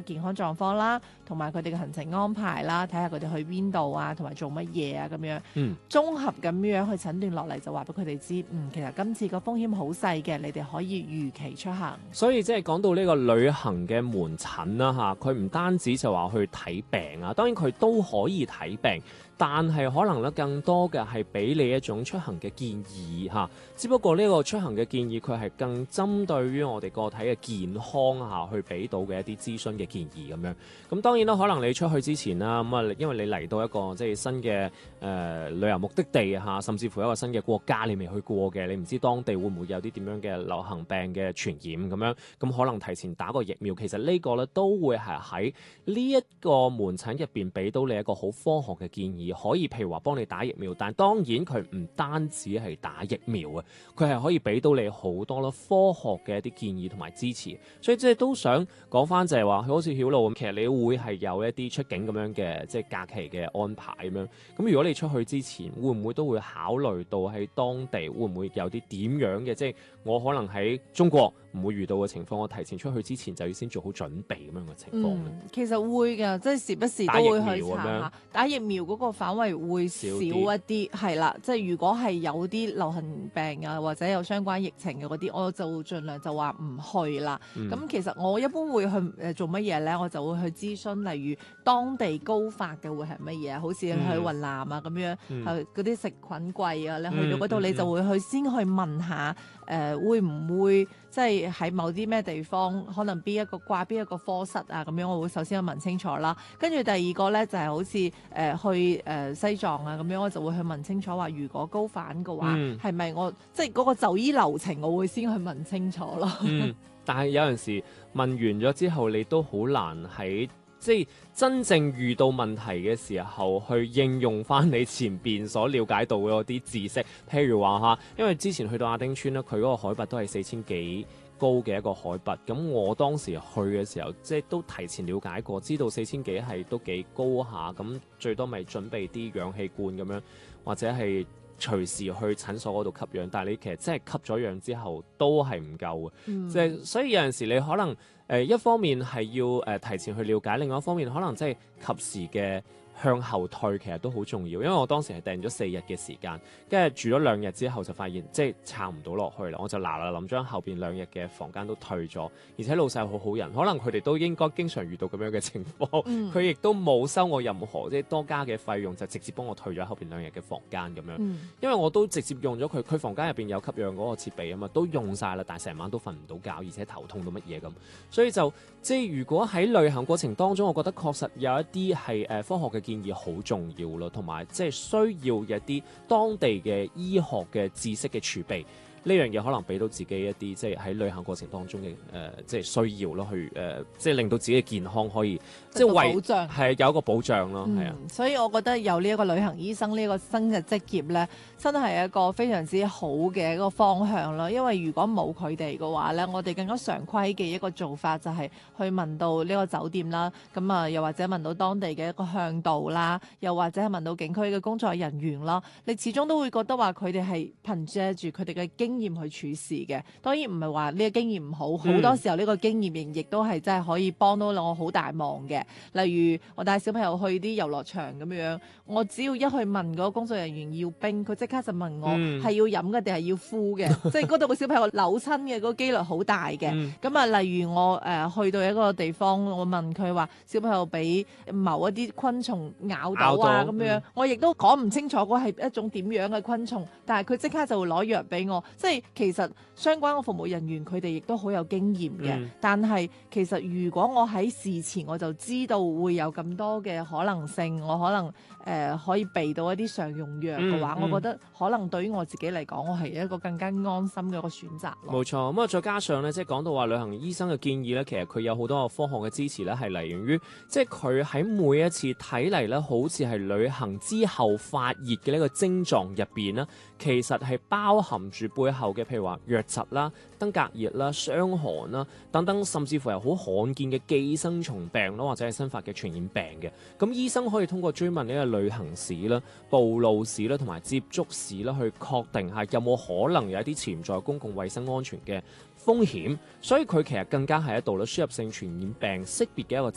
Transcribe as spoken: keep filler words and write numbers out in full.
健康狀況啦，同埋佢哋嘅行程安排啦，睇下佢哋去邊度啊，同埋做乜嘢啊咁樣。 嗯， 綜合咁樣去診斷落嚟，就話俾佢哋知，嗯，其實今次個風險好細嘅，你哋可以如期出行。 所以即係講到呢個旅行嘅門診啦嚇，佢唔單止就話去睇病啊，當然佢都可以睇病。但係可能咧，更多嘅係俾你一種出行嘅建議嚇。只不過呢個出行嘅建議，佢係更針對於我哋個體嘅健康嚇，去俾到嘅一啲諮詢嘅建議咁樣。咁當然啦，可能你出去之前啦，咁啊，因為你嚟到一個即係新嘅誒、呃、旅遊目的地嚇，甚至乎一個新嘅國家，你未去過嘅，你唔知當地會唔會有啲點樣嘅流行病嘅傳染咁樣。咁可能提前打個疫苗，其實呢個咧都會係喺呢一個門診入邊俾到你一個好科學嘅建議。可以譬如話幫你打疫苗，但係當然佢唔單止係打疫苗啊，佢係可以俾到你好多咯科學嘅一啲建議同埋支持。所以即係都想講翻就係話，好似曉露咁，其實你會係有一啲出境咁樣嘅即係假期嘅安排咁樣。咁如果你出去之前，會唔會都會考慮到喺當地會唔會有啲點樣嘅，即係我可能喺中國唔會遇到嘅情況，我提前出去之前就要先做好準備咁樣嘅情況、 嗯、其實會㗎，即係時不時都會去查下打疫苗嗰個範圍會少一啲，係啦，即係如果係有啲流行病啊或者有相關疫情嘅嗰啲，我就盡量就話唔去啦。咁、嗯、其實我一般會去誒做乜嘢咧？我就會去諮詢，例如當地高發嘅會係乜嘢，好似去雲南啊咁樣，係嗰啲食菌季啊，你去到嗰度你就會去先去問下。誒、呃、會唔會即係喺某啲咩地方，可能邊一個掛邊一個科室啊咁樣，我會首先去問清楚啦。跟住第二個咧就係、是、好似誒、呃、去誒、呃、西藏啊咁樣，我就會去問清楚話，如果高反嘅話，係咪、嗯、我即係嗰個就醫流程，我會先去問清楚咯。 嗯，但係有陣時問完咗之後，你都好難喺即係真正遇到問題嘅時候，去應用翻你前邊所了解到嘅嗰啲知識。譬如話嚇，因為之前去到亞丁村咧，佢嗰個海拔都係四千幾高嘅一個海拔。咁我當時去嘅時候，即係都提前了解過，知道四千幾係都幾高下。咁最多咪準備啲氧氣罐咁樣，或者係隨時去診所嗰度吸氧。但係你其實真係吸咗氧之後，都係唔夠嘅。嗯、即係所以有陣時你可能。誒、呃、一方面係要誒、呃、提前去了解，另外一方面可能即係及時嘅向後退，其實都好重要。因為我當時係訂咗四日嘅時間，跟住住咗兩日之後就發現即係撐唔到落去啦，我就嗱嗱臨將後邊兩日嘅房間都退咗，而且老細好好人，可能佢哋都應該經常遇到咁樣嘅情況，佢亦、嗯、都冇收我任何即係多加嘅費用，就直接幫我退咗後邊兩日嘅房間咁樣。嗯、因為我都直接用咗佢，佢房間入邊有吸氧嗰個設備啊嘛，都用晒啦，但係成晚都瞓唔到覺，而且頭痛到乜嘢咁。所以就即係如果喺旅行過程當中，我覺得確實有一啲係誒科學嘅建議好重要咯，同埋即係需要一啲當地嘅醫學嘅知識嘅儲備。呢樣嘢可能俾到自己一啲即係喺旅行過程當中嘅誒、呃，即係需要咯，去誒、呃，即係令到自己嘅健康可以即係為係有一個保障咯，係、嗯、啊。 所以我覺得有呢一個旅行醫生呢一個新嘅職業咧，真係一個非常之好嘅一個方向咯。因為如果冇佢哋嘅話咧，我哋更加常規嘅一個做法就係去問到呢個酒店啦，咁啊又或者問到當地嘅一個向導啦，又或者係問到景區嘅工作人員啦，你始終都會覺得話佢哋係憑藉住佢哋嘅經驗去處事嘅。當然唔係話呢個經驗唔好，好、嗯、多時候呢個經驗亦都係真係可以幫到我好大忙嘅。例如我帶小朋友去啲遊樂場咁樣，我只要一去問嗰個工作人員要冰，佢即刻就問我係要飲嘅定係要敷嘅，即係嗰度個小朋友扭親嘅嗰個機率好大嘅。咁啊、嗯，例如我誒、呃、去到一個地方，我問佢話小朋友俾某一啲昆蟲咬到啊咁樣，嗯、我亦都講唔清楚嗰係一種點樣嘅昆蟲，但係佢即刻就會攞藥俾我，即係其實相關嘅服務人員佢哋亦都好有經驗嘅。嗯、但係其實如果我喺事前我就知道會有咁多嘅可能性，我可能誒、呃、可以備到一啲常用藥嘅話，嗯嗯、我覺得可能對於我自己嚟講，我係一個更加安心嘅一個選擇咯。 冇錯，咁啊再加上咧，即係講到話旅行醫生嘅建議咧，其實佢有好多個科學嘅支持咧，係嚟源於即係佢喺每一次睇嚟咧，好似係旅行之後發熱嘅呢個症狀入邊咧，其實係包含住背後嘅，譬如話瘧疾啦、登革熱啦、傷寒啦等等，甚至乎係好罕見嘅寄生蟲病咯，或者係新發嘅傳染病嘅。咁醫生可以通過追問呢個旅行史啦、暴露史啦同埋接觸史啦，去確定下有冇可能有一啲潛在公共衛生安全嘅風險。所以佢其實更加係一道咧輸入性傳染病識別嘅一個